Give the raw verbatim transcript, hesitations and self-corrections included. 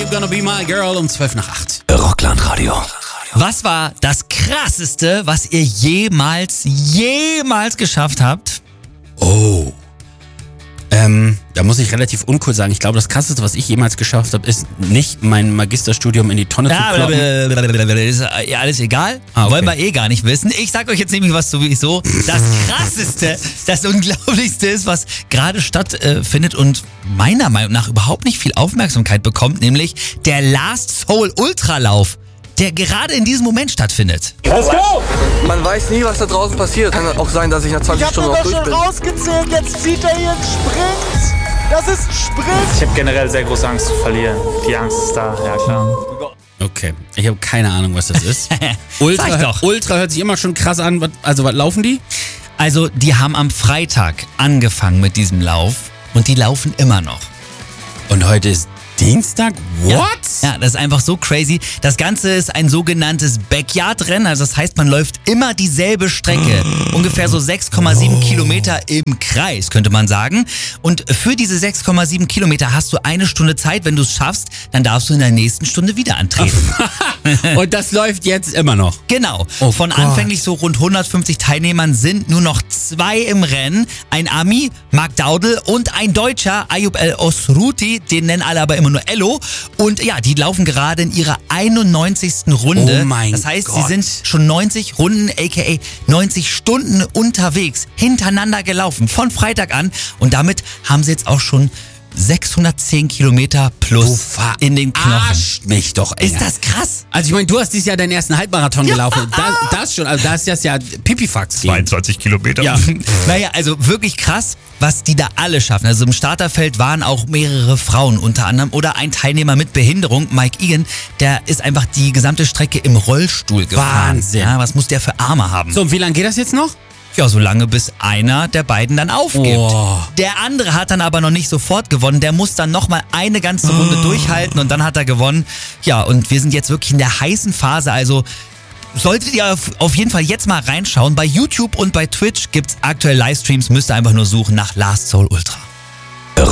Gonna Be My Girl um zwölf nach acht. Rockland Radio. Was war das Krasseste, was ihr jemals, jemals geschafft habt? Oh. Ähm, da muss ich relativ uncool sagen. Ich glaube, das Krasseste, was ich jemals geschafft habe, ist nicht mein Magisterstudium in die Tonne Ja, zu kloppen. blablabla, ist ja alles egal. Ah, okay. Wollen wir eh gar nicht wissen. Ich sag euch jetzt nämlich was sowieso. Das Krasseste, das Unglaublichste ist, was gerade stattfindet und meiner Meinung nach überhaupt nicht viel Aufmerksamkeit bekommt, nämlich der Last Soul Ultralauf, der gerade in diesem Moment stattfindet. Let's go! Man weiß nie, was da draußen passiert. Kann auch sein, dass ich nach zwanzig Ich hab Stunden mir noch doch durch schon bin. rausgezählt, jetzt zieht er hier einen Sprint. Das ist ein Sprint. Ich habe generell sehr große Angst zu verlieren. Die Angst ist da, ja klar. Okay, ich habe keine Ahnung, was das ist. Ultra, Sag doch. Ultra hört sich immer schon krass an. Was- Also, was laufen die? Also, die haben am Freitag angefangen mit diesem Lauf und die laufen immer noch. Und heute ist Dienstag? What? Ja, das ist einfach so crazy. Das Ganze ist ein sogenanntes Backyard-Rennen. Also das heißt, man läuft immer dieselbe Strecke. Ungefähr so sechs Komma sieben Kilometer im Kreis, könnte man sagen. Und für diese sechs Komma sieben Kilometer hast du eine Stunde Zeit. Wenn du es schaffst, dann darfst du in der nächsten Stunde wieder antreten. Und das läuft jetzt immer noch. Genau. Oh Von Gott. anfänglich so rund hundertfünfzig Teilnehmern sind nur noch zwei im Rennen. Ein Ami, Marc Daudel, und ein Deutscher, Ayub El Osruti, den nennen alle aber immer nur Ello. Und ja, die laufen gerade in ihrer einundneunzigsten Runde. Oh mein Das heißt, Gott. sie sind schon neunzig Runden, aka neunzig Stunden unterwegs, hintereinander gelaufen, von Freitag an. Und damit haben sie jetzt auch schon sechshundertzehn Kilometer plus in den Knochen. Verarscht mich doch, ey. Ist das krass? Also ich meine, du hast dieses Jahr deinen ersten Halbmarathon gelaufen. Das, das schon, also da ist das ja Pipifax. zweiundzwanzig Kilometer. Ja, naja, also wirklich krass, was die da alle schaffen. Also im Starterfeld waren auch mehrere Frauen unter anderem oder ein Teilnehmer mit Behinderung, Mike Egan, der ist einfach die gesamte Strecke im Rollstuhl gefahren. Wahnsinn. Ja, was muss der für Arme haben? So, und wie lange geht das jetzt noch? Ja, so lange bis einer der beiden dann aufgibt. Oh. Der andere hat dann aber noch nicht sofort gewonnen. Der muss dann nochmal eine ganze Runde Oh. durchhalten und dann hat er gewonnen. Ja, und wir sind jetzt wirklich in der heißen Phase. Also solltet ihr auf, auf jeden Fall jetzt mal reinschauen. Bei YouTube und bei Twitch gibt's aktuell Livestreams. Müsst ihr einfach nur suchen nach Last Soul Ultra.